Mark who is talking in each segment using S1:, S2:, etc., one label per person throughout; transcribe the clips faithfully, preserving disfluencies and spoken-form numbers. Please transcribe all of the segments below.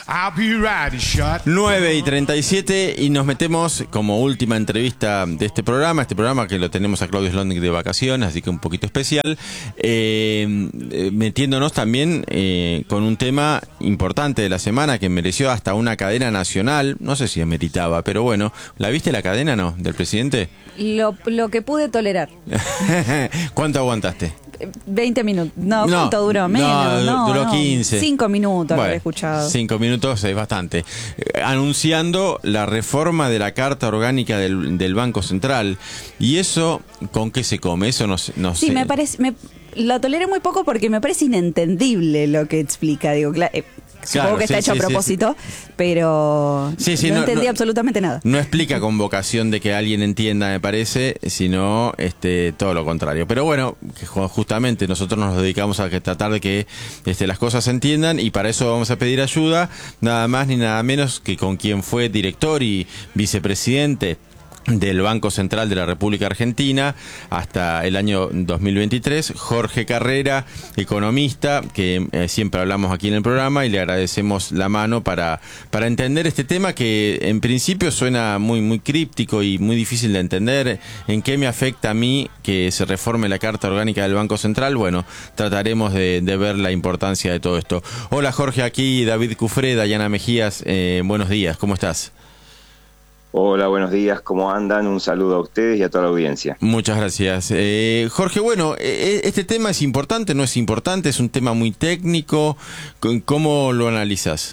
S1: I'll be riding shotgun.
S2: nueve y treinta y siete y nos metemos como última entrevista de este programa, este programa que lo tenemos a Claudio Slotnick de vacaciones, así que un poquito especial, eh, eh, metiéndonos también eh, con un tema importante de la semana que mereció hasta una cadena nacional, no sé si meritaba, pero bueno, ¿la viste la cadena, no, del presidente?
S3: Lo, lo que pude tolerar.
S2: ¿Cuánto aguantaste?
S3: veinte minutos. No,
S2: No,
S3: ¿cuánto duró? Menos.
S2: no,
S3: No,
S2: duró
S3: no.
S2: quince.
S3: Cinco minutos
S2: Bueno,
S3: habré escuchado.
S2: Cinco minutos es bastante. Eh, anunciando la reforma de la Carta Orgánica del, del Banco Central. ¿Y eso con qué se come? Eso no, sé- no
S3: Sí,
S2: sé.
S3: me parece... Me, lo toleré muy poco porque me parece inentendible lo que explica. Digo, cla- eh,
S2: Claro,
S3: supongo que está
S2: sí,
S3: hecho
S2: sí,
S3: a
S2: sí,
S3: propósito, pero
S2: Sí, sí,
S3: no,
S2: no,
S3: entendí
S2: no-
S3: absolutamente nada.
S2: No explica con vocación de que alguien entienda, me parece, sino este, todo lo contrario. Pero bueno, que ju- justamente nosotros nos dedicamos a que tratar de que este, las cosas se entiendan y para eso vamos a pedir ayuda, nada más ni nada menos que con quien fue director y vicepresidente del Banco Central de la República Argentina hasta el año dos mil veintitrés, Jorge Carrera, economista, que eh, siempre hablamos aquí en el programa y le agradecemos la mano para, para entender este tema que en principio suena muy, muy críptico y muy difícil de entender. ¿En qué me afecta a mí que se reforme la Carta Orgánica del Banco Central? Bueno, trataremos de, de ver la importancia de todo esto. Hola Jorge, aquí David Cufré, Dayana Mejías, eh, buenos días, ¿cómo estás?
S4: Hola, buenos días, ¿cómo andan? Un saludo a ustedes y a toda la audiencia.
S2: Muchas gracias. Eh, Jorge, bueno, eh, este tema es importante, no es importante, es un tema muy técnico. ¿Cómo lo analizas?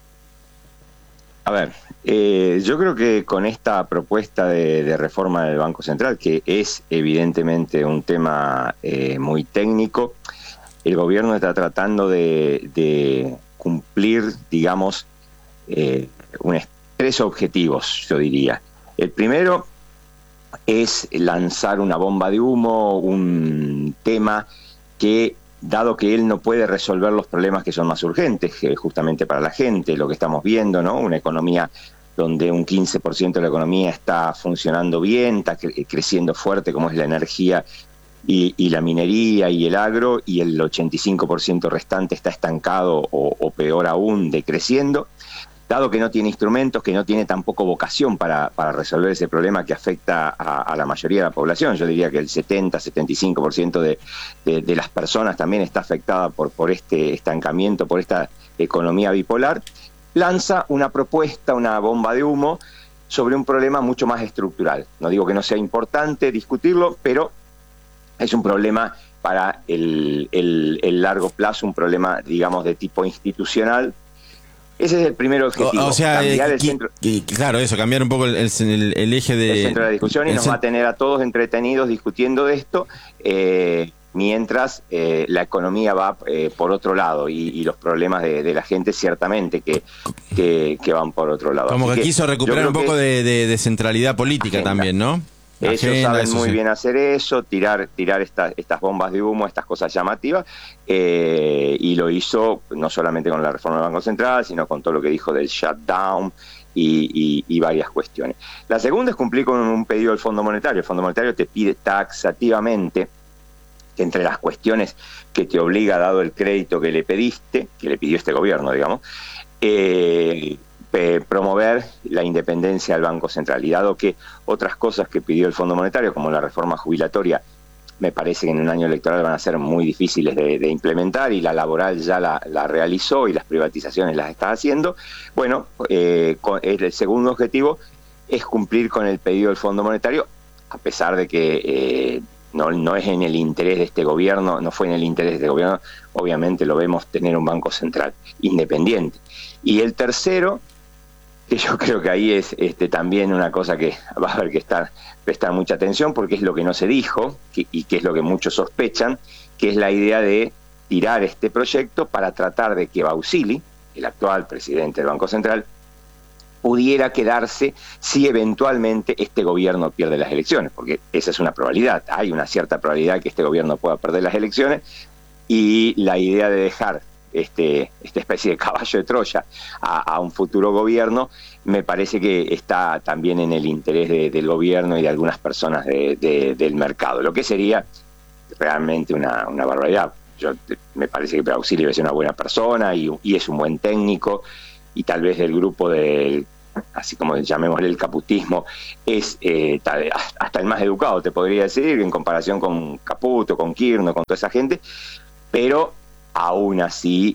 S4: A ver, eh, yo creo que con esta propuesta de, de reforma del Banco Central, que es evidentemente un tema eh, muy técnico, el gobierno está tratando de, de cumplir, digamos, eh, un tres objetivos, yo diría. El primero es lanzar una bomba de humo, un tema que, dado que él no puede resolver los problemas que son más urgentes, que justamente para la gente, lo que estamos viendo, ¿no? Una economía donde un quince por ciento de la economía está funcionando bien, está cre- creciendo fuerte, como es la energía y, y la minería y el agro, y el ochenta y cinco por ciento restante está estancado o, o peor aún, decreciendo. Dado que no tiene instrumentos, que no tiene tampoco vocación para, para resolver ese problema que afecta a, a la mayoría de la población, yo diría que el setenta, setenta y cinco por ciento de, de, de las personas también está afectada por, por este estancamiento, por esta economía bipolar, lanza una propuesta, una bomba de humo sobre un problema mucho más estructural. No digo que no sea importante discutirlo, pero es un problema para el, el, el largo plazo, un problema, digamos, de tipo institucional. Ese es el primer objetivo.
S2: O, o sea,
S4: cambiar
S2: eh,
S4: el
S2: qui-
S4: centro,
S2: qui- claro, eso, cambiar un poco el, el- el eje de...
S4: el centro de la discusión y
S2: el
S4: nos
S2: cen-
S4: va a tener a todos entretenidos discutiendo de esto, eh, mientras eh, la economía va eh, por otro lado y, y los problemas de, de la gente ciertamente que, que, que van por otro lado.
S2: Como
S4: Así
S2: que
S4: que
S2: quiso
S4: yo
S2: recuperar
S4: creo
S2: un poco
S4: que
S2: de, de- de centralidad política
S4: Agenda.
S2: también, ¿no?
S4: ellos
S2: Agenda,
S4: saben
S2: eso
S4: muy
S2: sí.
S4: bien hacer eso, tirar tirar esta, estas bombas de humo, estas cosas llamativas, eh, y lo hizo no solamente con la reforma del Banco Central, sino con todo lo que dijo del shutdown y, y, y varias cuestiones. La segunda es cumplir con un pedido del Fondo Monetario. El Fondo Monetario te pide taxativamente que entre las cuestiones que te obliga, dado el crédito que le pediste, que le pidió este gobierno, digamos, eh, eh, promover la independencia del Banco Central. Y dado que otras cosas que pidió el Fondo Monetario, como la reforma jubilatoria, me parece que en un año electoral van a ser muy difíciles de, de implementar, y la laboral ya la, la realizó y las privatizaciones las está haciendo, bueno, eh, con, el segundo objetivo es cumplir con el pedido del Fondo Monetario, a pesar de que eh, no, no es en el interés de este gobierno, no fue en el interés de este gobierno, obviamente lo vemos tener un Banco Central independiente. Y el tercero, que yo creo que ahí es este, también una cosa que va a haber que estar, prestar mucha atención, porque es lo que no se dijo que, y que es lo que muchos sospechan, que es la idea de tirar este proyecto para tratar de que Bausili, el actual presidente del Banco Central, pudiera quedarse si eventualmente este gobierno pierde las elecciones, porque esa es una probabilidad, hay una cierta probabilidad que este gobierno pueda perder las elecciones, y la idea de dejar Este, esta especie de caballo de Troya a, a un futuro gobierno, me parece que está también en el interés de, del gobierno y de algunas personas de, de, del mercado, lo que sería realmente una, una barbaridad. Yo, me parece que Bausili es una buena persona y, y es un buen técnico, y tal vez del grupo del, así como llamémosle el caputismo, es eh, tal, hasta el más educado, te podría decir, en comparación con Caputo, con Kirchner, con toda esa gente, pero aún así,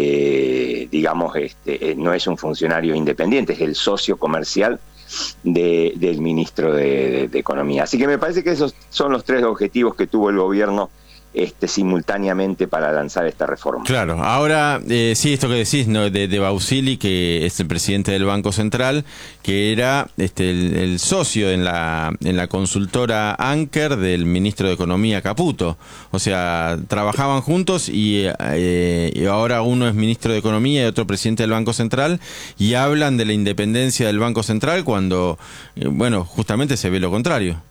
S4: eh, digamos, este, no es un funcionario independiente, es el socio comercial de, del ministro de, de, de Economía. Así que me parece que esos son los tres objetivos que tuvo el gobierno Este, simultáneamente para lanzar esta reforma.
S2: Claro, ahora eh, sí, esto que decís, ¿no? de, de Bausili, que es el presidente del Banco Central, que era este, el, el socio en la, en la consultora Anker del ministro de Economía Caputo. O sea, trabajaban juntos y, eh, y ahora uno es ministro de Economía y otro presidente del Banco Central, y hablan de la independencia del Banco Central cuando, eh, bueno, justamente se ve lo contrario.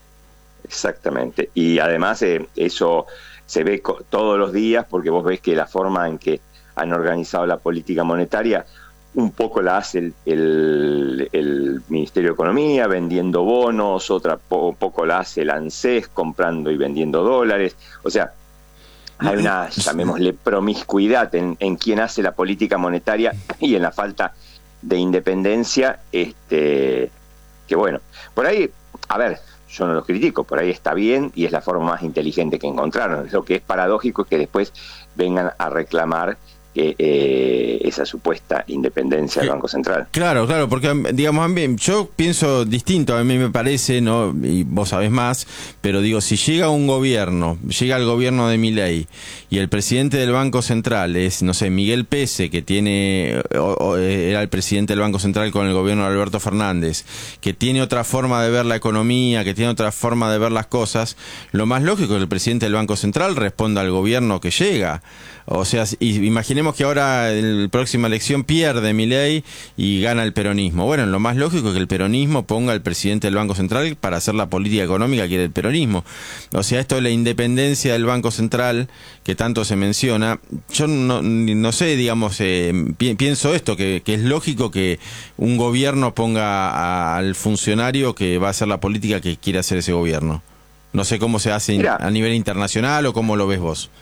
S4: Exactamente, y además eh, eso se ve co- todos los días, porque vos ves que la forma en que han organizado la política monetaria un poco la hace el, el, el Ministerio de Economía vendiendo bonos, otra po- poco la hace el ANSES comprando y vendiendo dólares. O sea, hay una, llamémosle, promiscuidad en, en quién hace la política monetaria y en la falta de independencia, este, que bueno, por ahí, a ver, yo no los critico, por ahí está bien y es la forma más inteligente que encontraron. Lo que es paradójico es que después vengan a reclamar que, eh, esa supuesta independencia del Banco Central.
S2: Claro, claro, porque digamos, a mí, yo pienso distinto, a mí me parece, no, y vos sabés más, pero digo, si llega un gobierno, llega el gobierno de Milei y el presidente del Banco Central es, no sé, Miguel Pese, que tiene, o, o, era el presidente del Banco Central con el gobierno de Alberto Fernández, que tiene otra forma de ver la economía, que tiene otra forma de ver las cosas, lo más lógico es que el presidente del Banco Central responda al gobierno que llega. O sea, y imaginemos que ahora en la próxima elección pierde Milei y gana el peronismo. Bueno, lo más lógico es que el peronismo ponga al presidente del Banco Central para hacer la política económica que quiere el peronismo. O sea, esto de la independencia del Banco Central, que tanto se menciona, yo no, no sé, digamos, eh, pi pienso esto, que, que es lógico que un gobierno ponga a, al funcionario que va a hacer la política que quiere hacer ese gobierno. No sé cómo se hace
S4: Mira,
S2: a nivel internacional o cómo lo ves vos.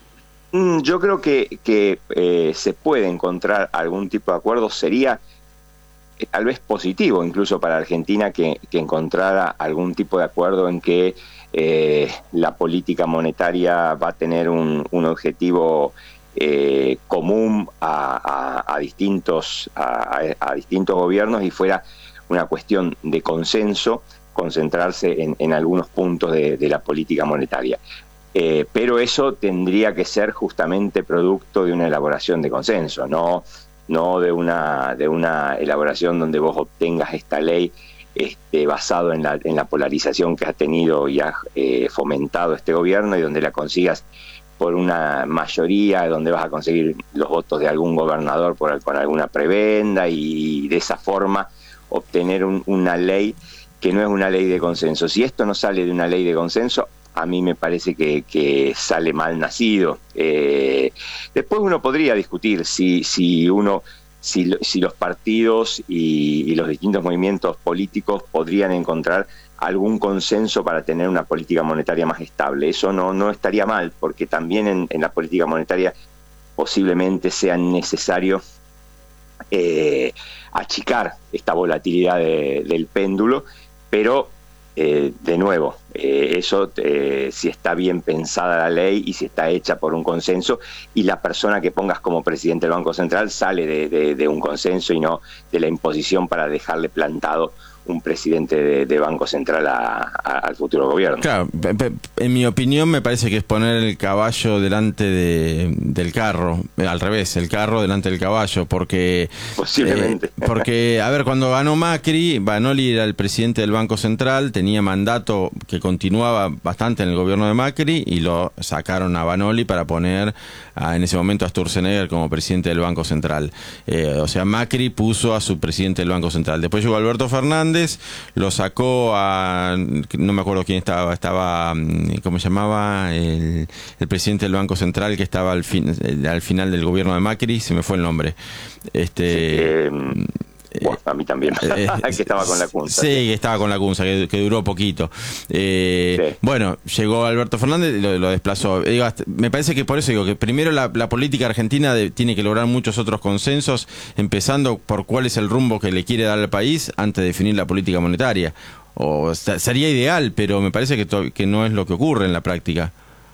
S4: Yo creo que, que eh, se puede encontrar algún tipo de acuerdo. Sería eh, tal vez positivo incluso para Argentina que, que encontrara algún tipo de acuerdo en que eh, la política monetaria va a tener un, un objetivo eh, común a, a, a, distintos, a, a distintos gobiernos y fuera una cuestión de consenso, concentrarse en, en algunos puntos de, de la política monetaria. Eh, pero eso tendría que ser justamente producto de una elaboración de consenso, no, no de una de una elaboración donde vos obtengas esta ley este, basado en la, en la polarización que ha tenido y ha eh, fomentado este gobierno y donde la consigas por una mayoría, donde vas a conseguir los votos de algún gobernador por, con alguna prebenda y de esa forma obtener un, una ley que no es una ley de consenso. Si esto no sale de una ley de consenso, a mí me parece que, que sale mal nacido. Eh, después uno podría discutir si, si uno, si, si los partidos y, y los distintos movimientos políticos podrían encontrar algún consenso para tener una política monetaria más estable. Eso no, no estaría mal, porque también en, en la política monetaria posiblemente sea necesario eh, achicar esta volatilidad de, del péndulo, pero Eh, de nuevo, eh, eso eh, si está bien pensada la ley y si está hecha por un consenso y la persona que pongas como presidente del Banco Central sale de, de, de un consenso y no de la imposición para dejarle plantado un presidente de, de Banco Central a, a, al futuro gobierno.
S2: Claro, en mi opinión me parece que es poner el caballo delante de, del carro, al revés, el carro delante del caballo, porque
S4: posiblemente.
S2: Eh, porque, a ver, cuando ganó Macri, Vanoli era el presidente del Banco Central, tenía mandato que continuaba bastante en el gobierno de Macri y lo sacaron a Vanoli para poner a, en ese momento a Sturzenegger como presidente del Banco Central. Eh, o sea, Macri puso a su presidente del Banco Central. Después llegó Alberto Fernández, lo sacó a, no me acuerdo quién estaba, estaba, ¿cómo se llamaba? El, el presidente del Banco Central que estaba al, fin, al final del gobierno de Macri, se me fue el nombre. Este,
S4: sí, eh, Bueno, a mí también,
S2: eh,
S4: que estaba con la Cunza.
S2: Sí, que estaba con la Cunza, que, que duró poquito. Eh, sí. Bueno, llegó Alberto Fernández y lo, lo desplazó. Digo, hasta, me parece que por eso digo que primero la, la política argentina de, tiene que lograr muchos otros consensos, empezando por cuál es el rumbo que le quiere dar al país antes de definir la política monetaria. O sea, sería ideal, pero me parece que, to, que no es lo que ocurre en la práctica.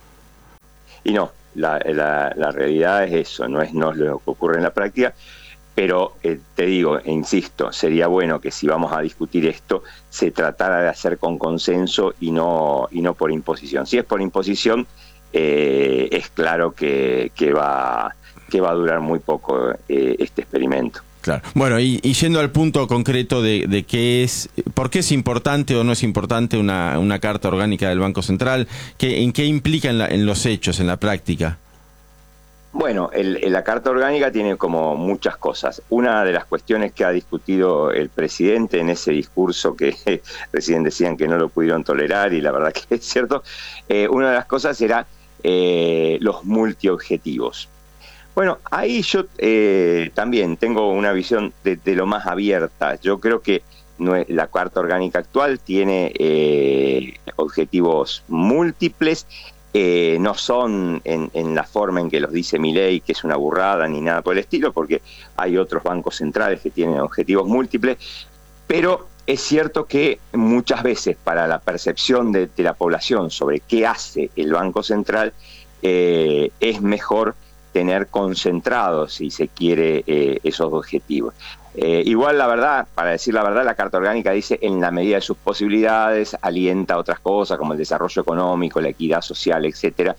S4: Y no, la, la, la realidad es eso, no es, no es lo que ocurre en la práctica. Pero eh, te digo, e insisto, sería bueno que si vamos a discutir esto, se tratara de hacer con consenso y no y no por imposición. Si es por imposición, eh, es claro que, que, va, que va a durar muy poco eh, este experimento.
S2: Claro. Bueno, y, y yendo al punto concreto de, de qué es, por qué es importante o no es importante una, una carta orgánica del Banco Central, ¿qué, en qué implica en, la, en los hechos, en la práctica?
S4: Bueno, el, el, la Carta Orgánica tiene como muchas cosas. Una de las cuestiones que ha discutido el presidente en ese discurso que eh, recién decían que no lo pudieron tolerar, y la verdad que es cierto, eh, una de las cosas era eh, los multiobjetivos. Bueno, ahí yo eh, también tengo una visión de, de lo más abierta. Yo creo que no es, la Carta Orgánica actual tiene eh, objetivos múltiples. Eh, no son en, en la forma en que los dice Milei, que es una burrada ni nada por el estilo, porque hay otros bancos centrales que tienen objetivos múltiples, pero es cierto que muchas veces para la percepción de, de la población sobre qué hace el Banco Central, eh, es mejor tener concentrados, si se quiere, eh, esos objetivos. Eh, igual, la verdad, para decir la verdad, la Carta Orgánica dice en la medida de sus posibilidades, alienta otras cosas como el desarrollo económico, la equidad social, etcétera.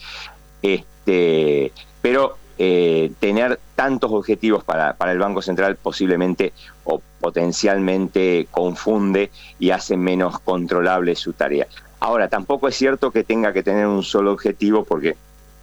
S4: Este, pero eh, tener tantos objetivos para, para el Banco Central posiblemente o potencialmente confunde y hace menos controlable su tarea. Ahora, tampoco es cierto que tenga que tener un solo objetivo, porque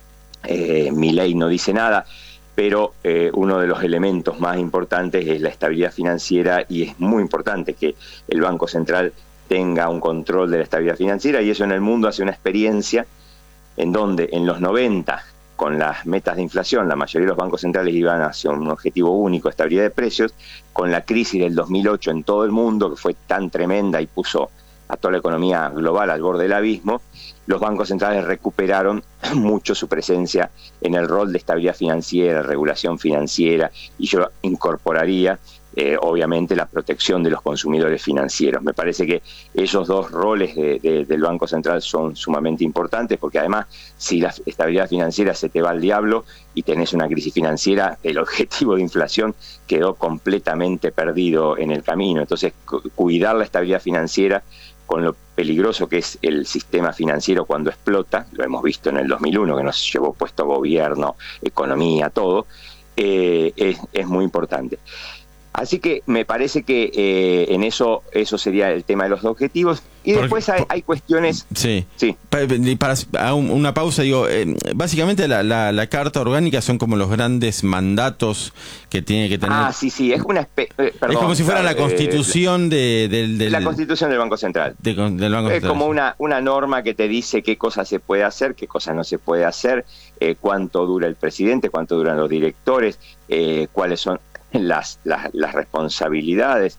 S4: eh, Milei no dice nada. Pero eh, uno de los elementos más importantes es la estabilidad financiera, y es muy importante que el Banco Central tenga un control de la estabilidad financiera, y eso en el mundo hace una experiencia en donde en los noventa, con las metas de inflación, la mayoría de los bancos centrales iban hacia un objetivo único, estabilidad de precios. Con la crisis del dos mil ocho en todo el mundo, que fue tan tremenda y puso a toda la economía global al borde del abismo, los bancos centrales recuperaron mucho su presencia en el rol de estabilidad financiera, regulación financiera, y yo incorporaría, eh, obviamente, la protección de los consumidores financieros. Me parece que esos dos roles de, de, del Banco Central son sumamente importantes, porque además, si la estabilidad financiera se te va al diablo y tenés una crisis financiera, el objetivo de inflación quedó completamente perdido en el camino. Entonces, cu- cuidar la estabilidad financiera, con lo peligroso que es el sistema financiero cuando explota, lo hemos visto en el dos mil uno, que nos llevó puesto gobierno, economía, todo, eh, es, es muy importante. Así que me parece que eh, en eso eso sería el tema de los objetivos. Y
S2: Porque,
S4: después hay, hay cuestiones...
S2: Sí.
S4: sí.
S2: Para, para una pausa, digo, eh, básicamente la, la, la Carta Orgánica son como los grandes mandatos que tiene que tener...
S4: Ah, sí, sí, es una... Espe- eh, perdón,
S2: es como si fuera la Constitución
S4: eh,
S2: de, del, del...
S4: La Constitución del Banco Central.
S2: De, del Banco
S4: Es
S2: Central.
S4: como una, una norma que te dice qué cosas se puede hacer, qué cosas no se puede hacer, eh, cuánto dura el presidente, cuánto duran los directores, eh, cuáles son las, las, las responsabilidades.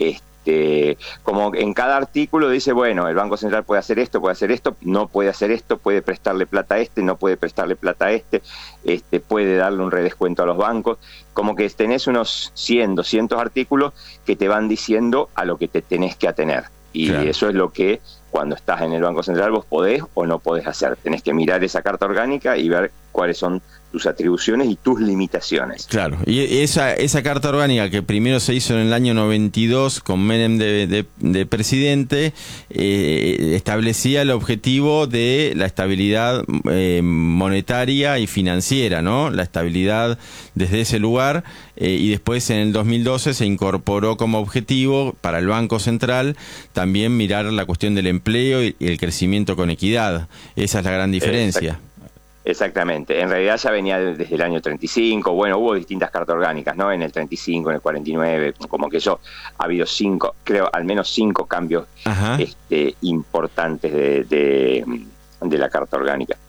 S4: Este, como en cada artículo dice, bueno, el Banco Central puede hacer esto, puede hacer esto, no puede hacer esto, puede prestarle plata a este, no puede prestarle plata a este, este puede darle un redescuento a los bancos. Como que tenés unos cien, doscientos artículos que te van diciendo a lo que te tenés que atener. Y claro, eso es lo que cuando estás en el Banco Central vos podés o no podés hacer. Tenés que mirar esa Carta Orgánica y ver cuáles son tus atribuciones y tus limitaciones.
S2: Claro, y esa esa Carta Orgánica que primero se hizo en el año noventa y dos con Menem de, de, de presidente, eh, establecía el objetivo de la estabilidad eh, monetaria y financiera, ¿no? La estabilidad desde ese lugar, eh, y después en el dos mil doce se incorporó como objetivo para el Banco Central también mirar la cuestión del empleo y el crecimiento con equidad. Esa es la gran diferencia.
S4: Exacto. Exactamente, en realidad ya venía desde el año treinta y cinco, bueno, hubo distintas cartas orgánicas, ¿no? En el treinta y cinco, en el cuarenta y nueve, como que eso, ha habido cinco, creo, al menos cinco cambios este, importantes de, de, de la carta orgánica.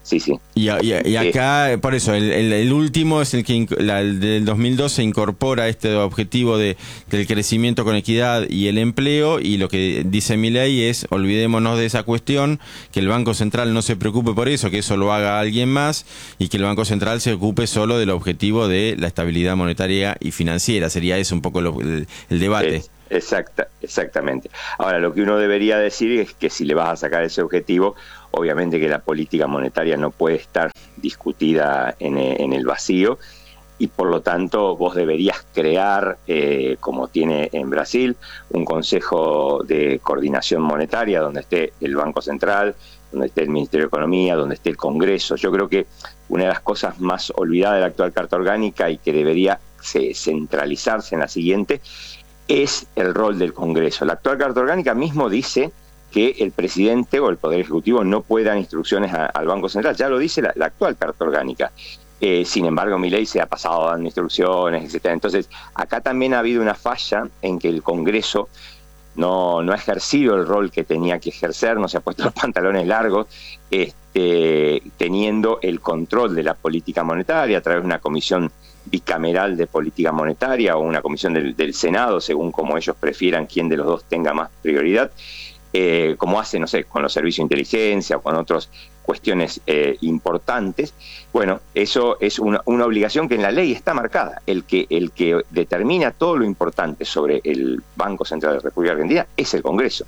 S4: sí, sí.
S2: Y, y, y acá, eh, por eso, el, el, el último es el que la, el del dos mil dos se incorpora este objetivo de, del crecimiento con equidad y el empleo, y lo que dice Milei es, olvidémonos de esa cuestión, que el Banco Central no se preocupe por eso, que eso lo haga alguien más, y que el Banco Central se ocupe solo del objetivo de la estabilidad monetaria y financiera. Sería eso un poco lo, el, el debate.
S4: Es, exacta, exactamente. Ahora, lo que uno debería decir es que si le vas a sacar ese objetivo, obviamente que la política monetaria no puede estar discutida en, en el vacío, y por lo tanto vos deberías crear, eh, como tiene en Brasil, un consejo de coordinación monetaria donde esté el Banco Central, donde esté el Ministerio de Economía, donde esté el Congreso. Yo creo que una de las cosas más olvidadas de la actual Carta Orgánica y que debería se, centralizarse en la siguiente es el rol del Congreso. La actual Carta Orgánica mismo dice que el presidente o el Poder Ejecutivo no puede dar instrucciones a, al Banco Central. Ya lo dice la, la actual Carta Orgánica. Eh, sin embargo, Milei se ha pasado dando instrucciones, etcétera. Entonces, acá también ha habido una falla en que el Congreso no, no ha ejercido el rol que tenía que ejercer, no se ha puesto los pantalones largos, este, teniendo el control de la política monetaria a través de una comisión bicameral de política monetaria o una comisión del, del Senado, según como ellos prefieran quién de los dos tenga más prioridad. Eh, como hace, no sé, con los servicios de inteligencia o con otras cuestiones eh, importantes. Bueno, eso es una, una obligación que en la ley está marcada. El que, el que determina todo lo importante sobre el Banco Central de la República Argentina es el Congreso.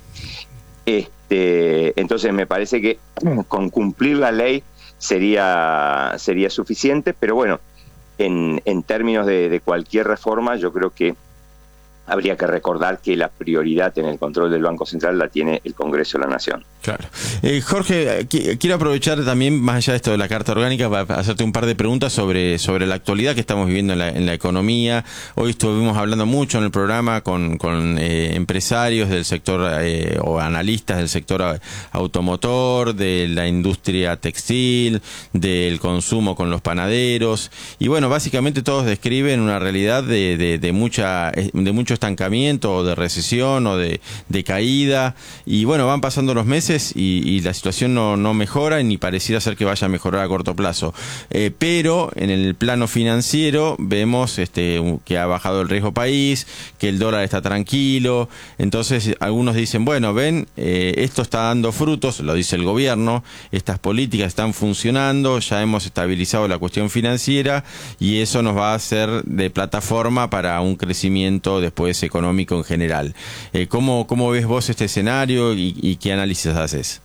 S4: Este, entonces me parece que con cumplir la ley sería, sería suficiente, pero bueno, en, en términos de, de cualquier reforma, yo creo que habría que recordar que la prioridad en el control del Banco Central la tiene el Congreso de la Nación.
S2: Claro. Eh, Jorge, qu quiero aprovechar también, más allá de esto de la Carta Orgánica, para hacerte un par de preguntas sobre, sobre la actualidad que estamos viviendo en la, en la economía. Hoy estuvimos hablando mucho en el programa con, con eh, empresarios del sector eh, o analistas del sector automotor, de la industria textil, del consumo con los panaderos. Y bueno, básicamente todos describen una realidad de, de, de, mucha, de mucho estancamiento o de recesión o de, de caída. Y bueno, van pasando los meses Y, y la situación no, no mejora ni pareciera ser que vaya a mejorar a corto plazo. Eh, pero en el plano financiero vemos este, que ha bajado el riesgo país, que el dólar está tranquilo. Entonces algunos dicen, bueno, ven, eh, esto está dando frutos, lo dice el gobierno, estas políticas están funcionando, ya hemos estabilizado la cuestión financiera y eso nos va a hacer de plataforma para un crecimiento después económico en general. Eh, ¿cómo, ¿Cómo ves vos este escenario y, y qué análisis haces?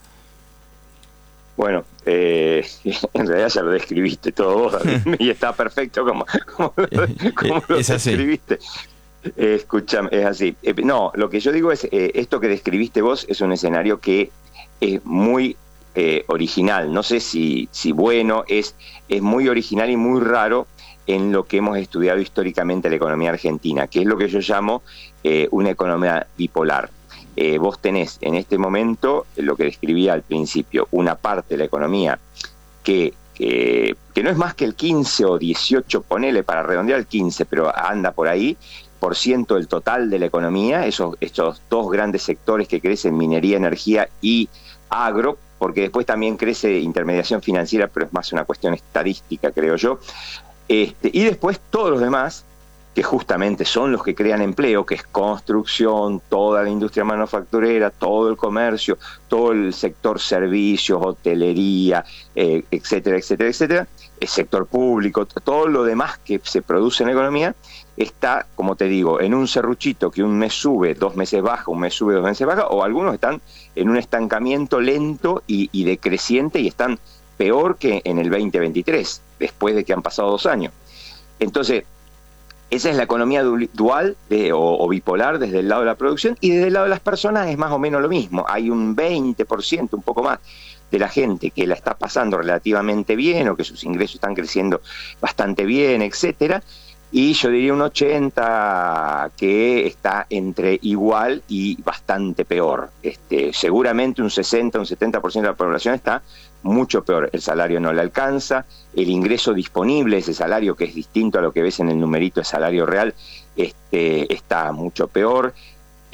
S4: Bueno, eh, en realidad ya lo describiste todo vos, y está perfecto como, como lo, como lo
S2: es así.
S4: describiste. Eh, escúchame, es así. Eh, no, lo que yo digo es, eh, esto que describiste vos es un escenario que es muy eh, original. No sé si, si bueno, es, es muy original y muy raro en lo que hemos estudiado históricamente la economía argentina, que es lo que yo llamo eh, una economía bipolar. Eh, vos tenés en este momento, lo que describía al principio, una parte de la economía que, que, que no es más que el quince o dieciocho, ponele para redondear el quince, pero anda por ahí, por ciento del total de la economía, esos, estos dos grandes sectores que crecen, minería, energía y agro, porque después también crece intermediación financiera, pero es más una cuestión estadística, creo yo. Este, y después todos los demás, que justamente son los que crean empleo, que es construcción, toda la industria manufacturera, todo el comercio, todo el sector servicios, hotelería, eh, etcétera, etcétera, etcétera, el sector público, todo lo demás que se produce en la economía, está, como te digo, en un serruchito que un mes sube, dos meses baja, un mes sube, dos meses baja, o algunos están en un estancamiento lento y, y decreciente y están peor que en el veinte veintitrés, después de que han pasado dos años. Entonces, esa es la economía dual de, o, o bipolar desde el lado de la producción, y desde el lado de las personas es más o menos lo mismo. Hay un veinte por ciento, un poco más, de la gente que la está pasando relativamente bien o que sus ingresos están creciendo bastante bien, etcétera, y yo diría un ochenta que está entre igual y bastante peor. Este, seguramente un sesenta, un setenta por ciento de la población está mucho peor. El salario no le alcanza, el ingreso disponible, ese salario que es distinto a lo que ves en el numerito de salario real, este, está mucho peor.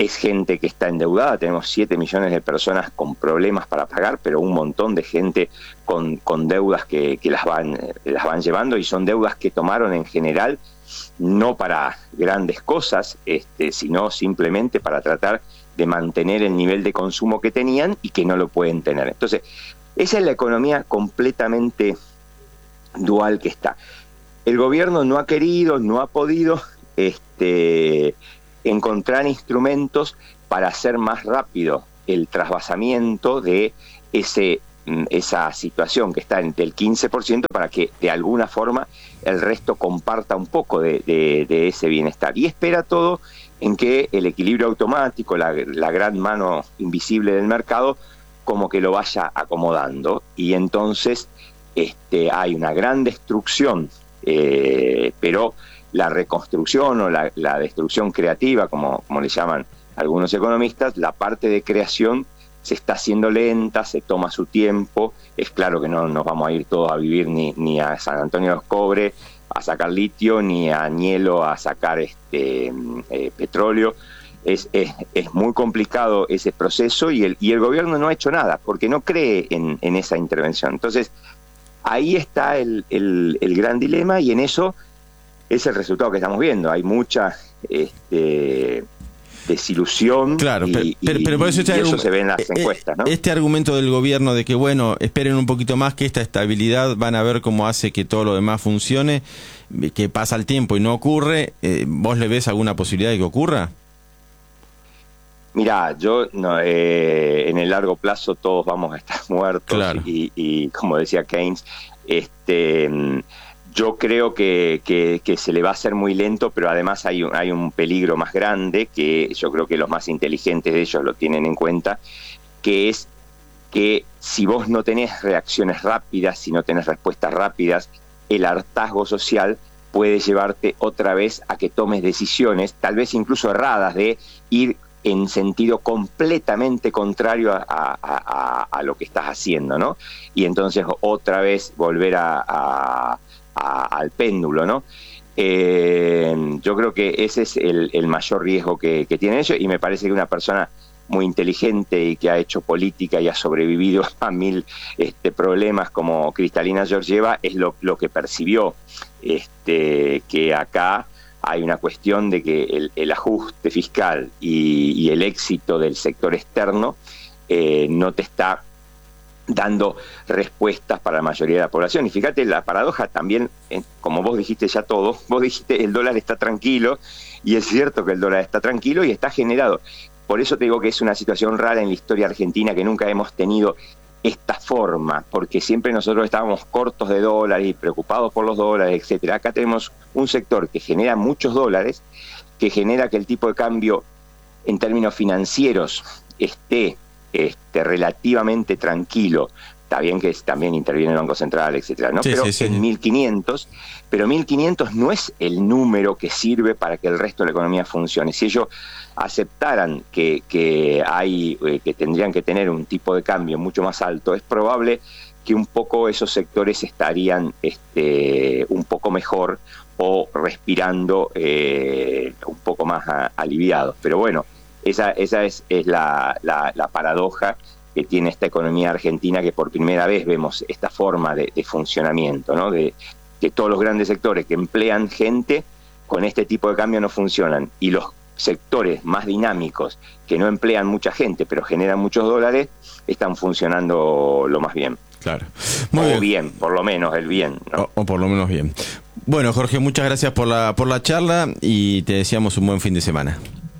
S4: es gente que está endeudada, tenemos siete millones de personas con problemas para pagar, pero un montón de gente con, con deudas que, que las, van, las van llevando, y son deudas que tomaron en general no para grandes cosas, este, sino simplemente para tratar de mantener el nivel de consumo que tenían y que no lo pueden tener. Entonces, esa es la economía completamente dual que está. El gobierno no ha querido, no ha podido este, encontrar instrumentos para hacer más rápido el trasvasamiento de ese, esa situación que está entre el quince por ciento para que de alguna forma el resto comparta un poco de, de, de ese bienestar. Y espera todo en que el equilibrio automático, la, la gran mano invisible del mercado, como que lo vaya acomodando. Y entonces este, hay una gran destrucción, eh, pero la reconstrucción o la, la destrucción creativa, como, como le llaman algunos economistas, la parte de creación se está haciendo lenta, se toma su tiempo. Es claro que no nos vamos a ir todos a vivir ni, ni a San Antonio de los Cobre a sacar litio, ni a Añelo a sacar este eh, petróleo. Es, es, es muy complicado ese proceso, y el, y el gobierno no ha hecho nada porque no cree en, en esa intervención. Entonces, ahí está el, el, el gran dilema, y en eso es el resultado que estamos viendo. Hay mucha este, desilusión,
S2: claro,
S4: y,
S2: pero, pero, pero por eso,
S4: y, y eso se ve en las encuestas, ¿no?
S2: Este argumento del gobierno de que, bueno, esperen un poquito más, que esta estabilidad van a ver cómo hace que todo lo demás funcione, que pasa el tiempo y no ocurre, eh, ¿vos le ves alguna posibilidad de que ocurra?
S4: Mirá, yo no, eh, en el largo plazo todos vamos a estar muertos, claro. y, y como decía Keynes, este, yo creo que, que, que se le va a hacer muy lento, pero además hay un, hay un peligro más grande, que yo creo que los más inteligentes de ellos lo tienen en cuenta, que es que si vos no tenés reacciones rápidas, si no tenés respuestas rápidas, el hartazgo social puede llevarte otra vez a que tomes decisiones, tal vez incluso erradas, de ir en sentido completamente contrario a, a, a, a lo que estás haciendo, ¿no? Y entonces otra vez volver a, a, a, al péndulo, ¿no? Eh, yo creo que ese es el, el mayor riesgo que, que tienen ellos, y me parece que una persona muy inteligente y que ha hecho política y ha sobrevivido a mil este, problemas como Kristalina Georgieva es lo, lo que percibió, este, que acá hay una cuestión de que el, el ajuste fiscal y, y el éxito del sector externo eh, no te está dando respuestas para la mayoría de la población. Y fíjate, la paradoja también, eh, como vos dijiste ya todo, vos dijiste el dólar está tranquilo, y es cierto que el dólar está tranquilo y está generado. Por eso te digo que es una situación rara en la historia argentina, que nunca hemos tenido esta forma, porque siempre nosotros estábamos cortos de dólares y preocupados por los dólares, etcétera. Acá tenemos un sector que genera muchos dólares, que genera que el tipo de cambio en términos financieros esté este, relativamente tranquilo. Está bien que también interviene el Banco Central, etcétera, ¿no? Sí, pero sí, sí. En mil quinientos, pero mil quinientos no es el número que sirve para que el resto de la economía funcione. Si ellos aceptaran que, que hay eh, que tendrían que tener un tipo de cambio mucho más alto, es probable que un poco esos sectores estarían este, un poco mejor, o respirando eh, un poco más a, aliviados. Pero bueno, esa, esa es, es la, la, la paradoja que tiene esta economía argentina, que por primera vez vemos esta forma de, de funcionamiento, ¿no? De que todos los grandes sectores que emplean gente con este tipo de cambio no funcionan, y los sectores más dinámicos que no emplean mucha gente pero generan muchos dólares están funcionando lo más bien.
S2: Claro.
S4: Muy o bien. bien, por lo menos el bien, ¿no?
S2: O, o por lo menos bien. Bueno, Jorge, muchas gracias por la, por la charla, y te deseamos un buen fin de semana.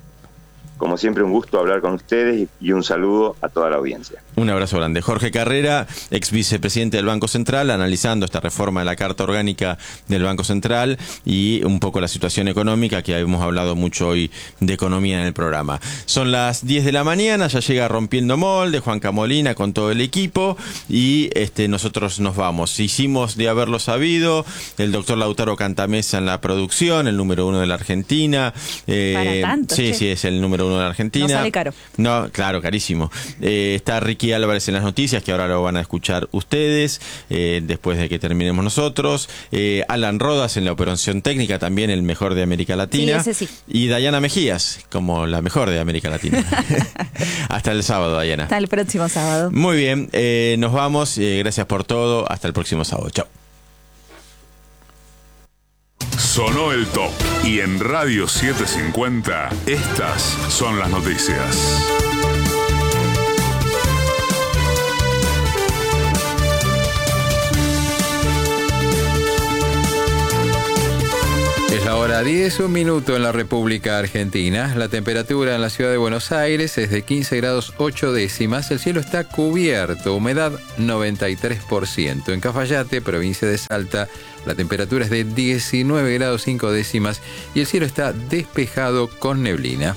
S4: Como siempre, un gusto hablar con ustedes, y un saludo a toda la audiencia.
S2: Un abrazo grande. Jorge Carrera, ex vicepresidente del Banco Central, analizando esta reforma de la Carta Orgánica del Banco Central y un poco la situación económica, que hemos hablado mucho hoy de economía en el programa. Son las diez de la mañana, ya llega Rompiendo Molde, Juanca Molina con todo el equipo, y este nosotros nos vamos. Hicimos de haberlo sabido, el doctor Lautaro Cantamesa en la producción, el número uno de la Argentina.
S3: Eh, Para tanto,
S2: sí,
S3: che.
S2: sí, es el número uno uno de Argentina.
S3: No sale caro.
S2: No, claro, carísimo. Eh, está Ricky Álvarez en las noticias, que ahora lo van a escuchar ustedes, eh, después de que terminemos nosotros. Eh, Alan Rodas en la operación técnica, también el mejor de América Latina.
S3: Sí, ese sí.
S2: Y Dayana Mejías, como la mejor de América Latina. Hasta el sábado, Dayana.
S3: Hasta el próximo sábado.
S2: Muy bien, eh, nos vamos. Eh, gracias por todo. Hasta el próximo sábado. Chao.
S1: Sonó el top y en Radio setecientos cincuenta estas son las noticias.
S5: Es la hora diez, un minuto en la República Argentina. La temperatura en la ciudad de Buenos Aires es de quince grados ocho décimas. El cielo está cubierto, humedad noventa y tres por ciento. En Cafayate, provincia de Salta, la temperatura es de diecinueve grados cinco décimas y el cielo está despejado con neblina.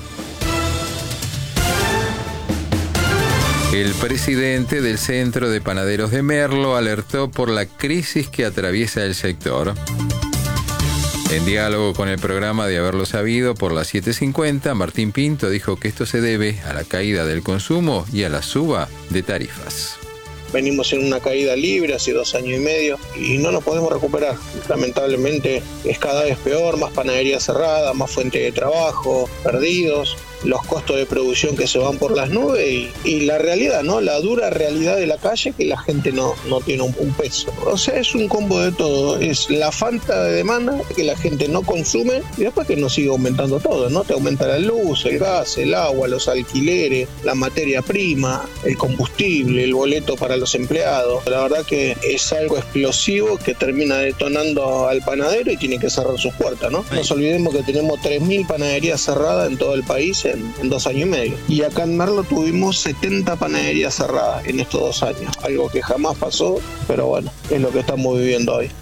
S5: El presidente del Centro de Panaderos de Merlo alertó por la crisis que atraviesa el sector. En diálogo con el programa de Haberlo Sabido por las siete cincuenta, Martín Pinto dijo que esto se debe a la caída del consumo y a la suba de tarifas.
S6: Venimos en una caída libre hace dos años y medio y no nos podemos recuperar. Lamentablemente es cada vez peor, más panadería cerrada, más fuente de trabajo, perdidos, los costos de producción que se van por las nubes y, y la realidad, ¿no? La dura realidad de la calle, que la gente no, no tiene un, un peso. O sea, es un combo de todo. Es la falta de demanda, que la gente no consume y después que nos sigue aumentando todo, ¿no? Te aumenta la luz, el gas, el agua, los alquileres, la materia prima, el combustible, el boleto para los empleados. La verdad que es algo explosivo que termina detonando al panadero y tiene que cerrar sus puertas, ¿no? No nos olvidemos que tenemos tres mil panaderías cerradas en todo el país en, en dos años y medio. Y acá en Merlo tuvimos setenta panaderías cerradas en estos dos años. Algo que jamás pasó, pero bueno, es lo que estamos viviendo hoy.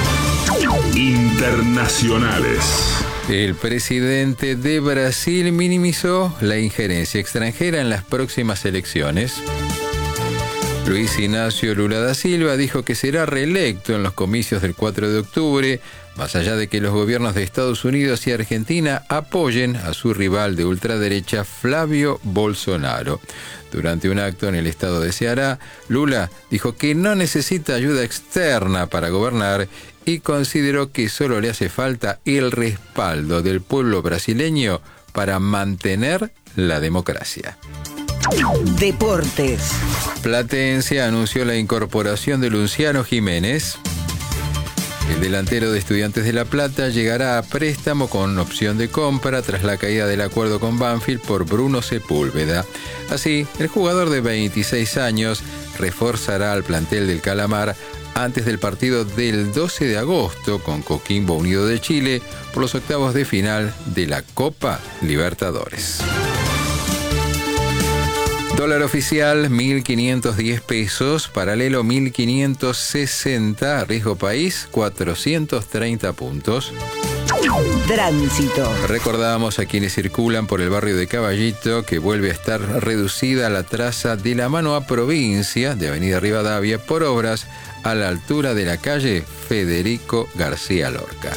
S1: Internacionales.
S5: El presidente de Brasil minimizó la injerencia extranjera en las próximas elecciones. Luis Ignacio Lula da Silva dijo que será reelecto en los comicios del cuatro de octubre, más allá de que los gobiernos de Estados Unidos y Argentina apoyen a su rival de ultraderecha Flavio Bolsonaro. Durante un acto en el estado de Ceará, Lula dijo que no necesita ayuda externa para gobernar y consideró que solo le hace falta el respaldo del pueblo brasileño para mantener la democracia.
S7: Deportes.
S5: Platense anunció la incorporación de Luciano Jiménez. El delantero de Estudiantes de La Plata llegará a préstamo con opción de compra tras la caída del acuerdo con Banfield por Bruno Sepúlveda. Así, el jugador de veintiséis años reforzará al plantel del Calamar antes del partido del doce de agosto con Coquimbo Unido de Chile por los octavos de final de la Copa Libertadores. Dólar oficial mil quinientos diez pesos, paralelo mil quinientos sesenta, riesgo país cuatrocientos treinta puntos.
S7: Tránsito.
S5: Recordamos a quienes circulan por el barrio de Caballito que vuelve a estar reducida la traza de la mano a provincia de Avenida Rivadavia por obras a la altura de la calle Federico García Lorca.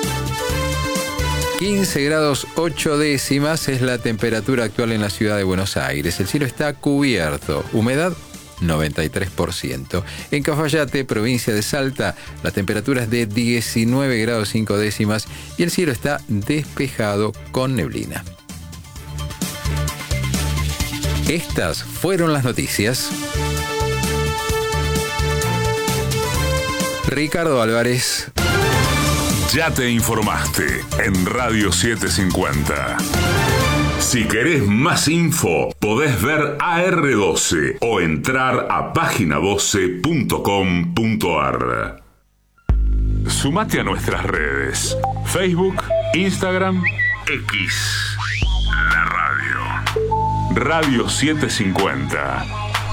S5: quince grados ocho décimas es la temperatura actual en la ciudad de Buenos Aires. El cielo está cubierto, humedad noventa y tres por ciento. En Cafayate, provincia de Salta, la temperatura es de diecinueve grados cinco décimas y el cielo está despejado con neblina. Estas fueron las noticias. Ricardo Álvarez.
S1: Ya te informaste en Radio setecientos cincuenta. Si querés más info, podés ver A R doce o entrar a página doce punto com punto ar. Sumate a nuestras redes: Facebook, Instagram, X. La radio. Radio setecientos cincuenta.